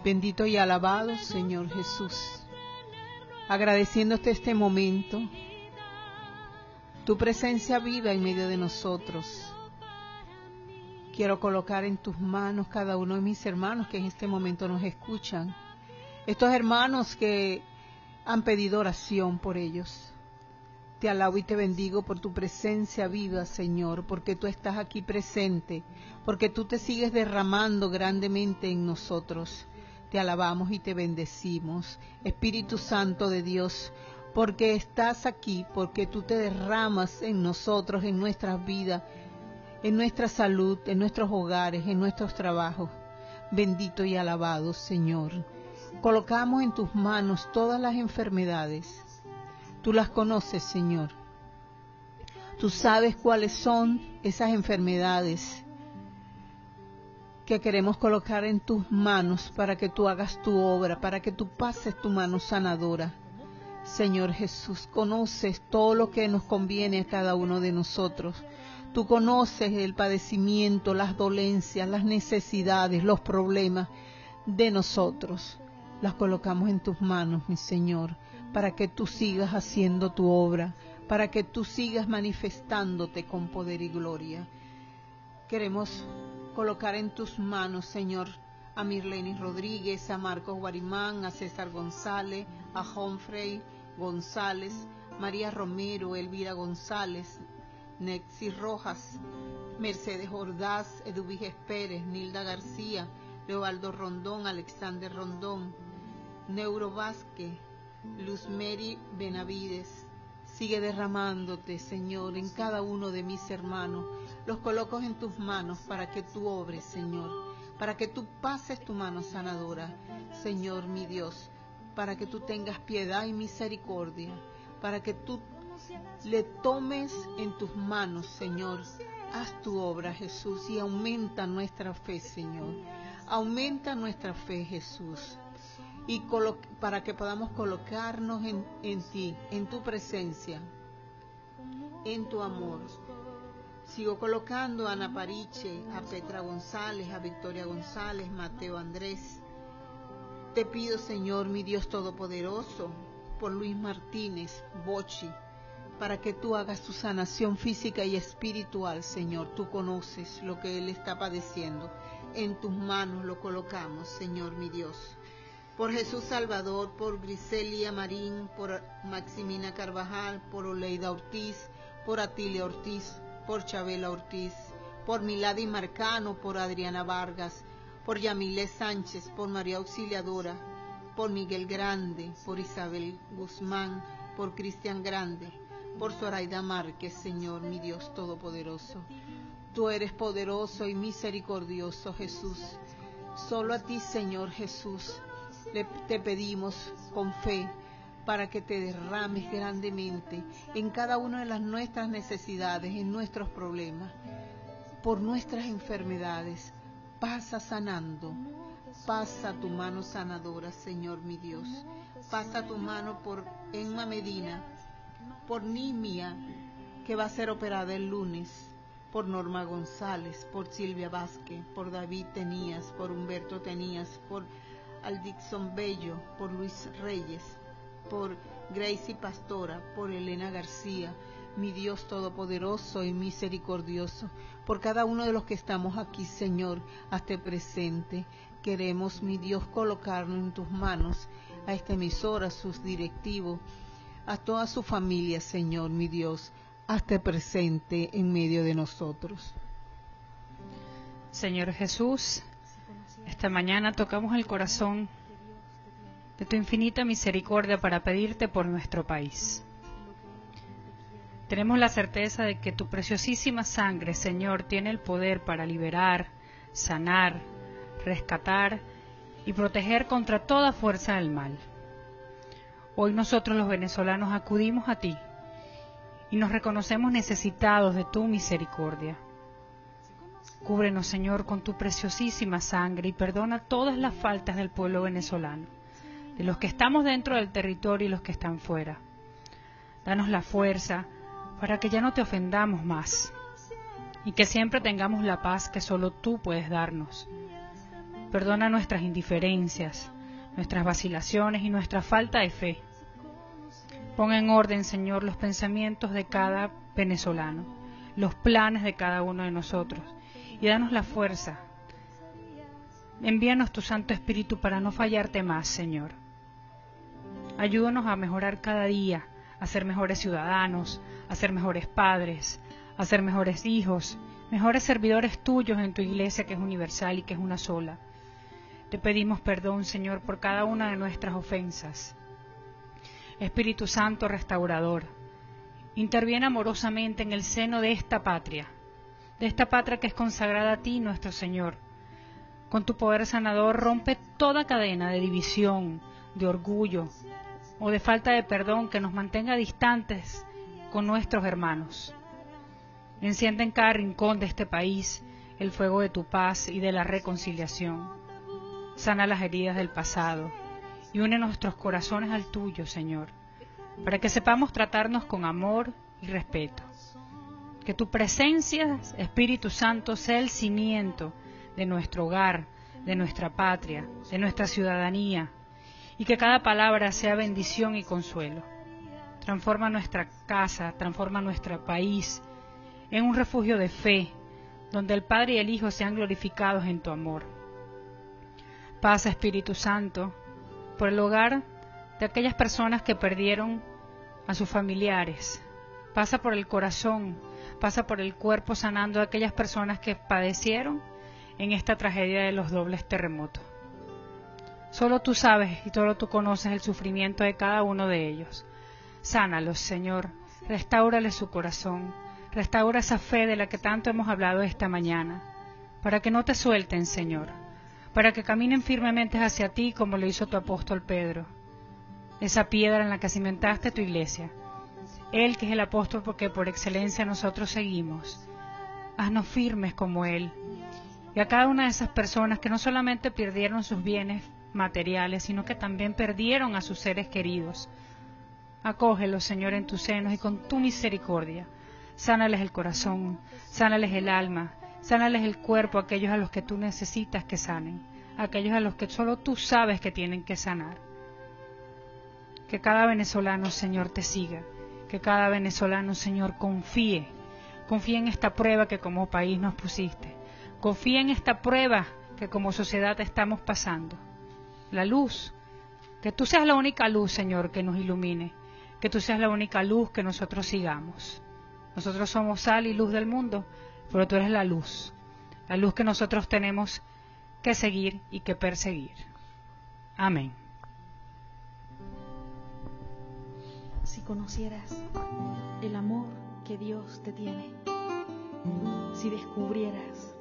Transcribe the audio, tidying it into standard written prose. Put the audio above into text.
Bendito y alabado, Señor Jesús. Agradeciéndote este momento, tu presencia viva en medio de nosotros. Quiero colocar en tus manos cada uno de mis hermanos que en este momento nos escuchan. Estos hermanos que han pedido oración por ellos. Te alabo y te bendigo por tu presencia viva, Señor, porque tú estás aquí presente, porque tú te sigues derramando grandemente en nosotros. Te alabamos y te bendecimos, Espíritu Santo de Dios, porque estás aquí, porque tú te derramas en nosotros, en nuestras vidas, en nuestra salud, en nuestros hogares, en nuestros trabajos. Bendito y alabado, Señor. Colocamos en tus manos todas las enfermedades. Tú las conoces, Señor. Tú sabes cuáles son esas enfermedades que queremos colocar en tus manos para que tú hagas tu obra, para que tú pases tu mano sanadora. Señor Jesús, conoces todo lo que nos conviene a cada uno de nosotros. Tú conoces el padecimiento, las dolencias, las necesidades, los problemas de nosotros. Las colocamos en tus manos, mi Señor, para que tú sigas haciendo tu obra, para que tú sigas manifestándote con poder y gloria. Queremos colocar en tus manos, Señor, a Mirleni Rodríguez, a Marcos Guarimán, a César González, a Humphrey González, María Romero, Elvira González, Nexi Rojas, Mercedes Ordaz, Eduviges Pérez, Nilda García, Leobaldo Rondón, Alexander Rondón, Neuro Vázquez, Luz Mary Benavides. Sigue derramándote, Señor, en cada uno de mis hermanos. Los coloco en tus manos para que tú obres, Señor, para que tú pases tu mano sanadora, Señor mi Dios, para que tú tengas piedad y misericordia, para que tú le tomes en tus manos, Señor. Haz tu obra, Jesús, y aumenta nuestra fe, Señor. Aumenta nuestra fe, Jesús, y para que podamos colocarnos en ti, en tu presencia, en tu amor. Sigo colocando a Ana Pariche, a Petra González, a Victoria González, Mateo Andrés. Te pido, Señor, mi Dios Todopoderoso, por Luis Martínez, Bochi, para que tú hagas tu sanación física y espiritual, Señor. Tú conoces lo que él está padeciendo. En tus manos lo colocamos, Señor, mi Dios. Por Jesús Salvador, por Griselia Marín, por Maximina Carvajal, por Oleida Ortiz, por Atilia Ortiz, por Chabela Ortiz, por Milady Marcano, por Adriana Vargas, por Yamile Sánchez, por María Auxiliadora, por Miguel Grande, por Isabel Guzmán, por Cristian Grande, por Zoraida Márquez, Señor, mi Dios Todopoderoso. Tú eres poderoso y misericordioso, Jesús. Solo a ti, Señor Jesús, te pedimos con fe para que te derrames grandemente en cada una de nuestras necesidades, en nuestros problemas, por nuestras enfermedades. Pasa sanando, pasa tu mano sanadora, Señor mi Dios. Pasa tu mano por Emma Medina, por Nimia, que va a ser operada el lunes, por Norma González, por Silvia Vázquez, por David Tenías, por Humberto Tenías, por Aldixon Bello, por Luis Reyes, por Gracie Pastora, por Elena García, mi Dios Todopoderoso y misericordioso, por cada uno de los que estamos aquí, Señor, hazte presente. Queremos, mi Dios, colocarnos en tus manos, a esta emisora, a sus directivos, a toda su familia, Señor, mi Dios, hazte presente en medio de nosotros. Señor Jesús, esta mañana tocamos el corazón de tu infinita misericordia para pedirte por nuestro país. Tenemos la certeza de que tu preciosísima sangre, Señor, tiene el poder para liberar, sanar, rescatar y proteger contra toda fuerza del mal. Hoy nosotros los venezolanos acudimos a ti y nos reconocemos necesitados de tu misericordia. Cúbrenos, Señor, con tu preciosísima sangre y perdona todas las faltas del pueblo venezolano, de los que estamos dentro del territorio y los que están fuera. Danos la fuerza para que ya no te ofendamos más y que siempre tengamos la paz que solo tú puedes darnos. Perdona nuestras indiferencias, nuestras vacilaciones y nuestra falta de fe. Pon en orden, Señor, los pensamientos de cada venezolano, los planes de cada uno de nosotros, y danos la fuerza. Envíanos tu Santo Espíritu para no fallarte más, Señor. Ayúdanos a mejorar cada día, a ser mejores ciudadanos, a ser mejores padres, a ser mejores hijos, mejores servidores tuyos en tu iglesia que es universal y que es una sola. Te pedimos perdón, Señor, por cada una de nuestras ofensas. Espíritu Santo restaurador, interviene amorosamente en el seno de esta patria que es consagrada a ti, nuestro Señor. Con tu poder sanador rompe toda cadena de división, de orgullo o de falta de perdón que nos mantenga distantes con nuestros hermanos. Enciende en cada rincón de este país el fuego de tu paz y de la reconciliación. Sana las heridas del pasado y une nuestros corazones al tuyo, Señor, para que sepamos tratarnos con amor y respeto. Que tu presencia, Espíritu Santo, sea el cimiento de nuestro hogar, de nuestra patria, de nuestra ciudadanía, y que cada palabra sea bendición y consuelo. Transforma nuestra casa, transforma nuestro país en un refugio de fe, donde el Padre y el Hijo sean glorificados en tu amor. Pasa, Espíritu Santo, por el hogar de aquellas personas que perdieron a sus familiares. Pasa por el corazón, pasa por el cuerpo sanando a aquellas personas que padecieron en esta tragedia de los dobles terremotos. Solo tú sabes y solo tú conoces el sufrimiento de cada uno de ellos. Sánalos, Señor, restáurales su corazón, restaura esa fe de la que tanto hemos hablado esta mañana, para que no te suelten, Señor, para que caminen firmemente hacia ti como lo hizo tu apóstol Pedro, esa piedra en la que cimentaste tu iglesia. Él que es el apóstol porque por excelencia nosotros seguimos. Haznos firmes como Él. Y a cada una de esas personas que no solamente perdieron sus bienes materiales, sino que también perdieron a sus seres queridos. Acógelos, Señor, en tus senos y con tu misericordia. Sánales el corazón, sánales el alma, sánales el cuerpo, aquellos a los que tú necesitas que sanen, aquellos a los que solo tú sabes que tienen que sanar. Que cada venezolano, Señor, te siga. Que cada venezolano, Señor, confíe en esta prueba que como país nos pusiste. Confía en esta prueba que como sociedad estamos pasando. La luz, que tú seas la única luz, Señor, que nos ilumine. Que tú seas la única luz que nosotros sigamos. Nosotros somos sal y luz del mundo, pero tú eres la luz que nosotros tenemos que seguir y que perseguir. Amén. Si conocieras el amor que Dios te tiene, si descubrieras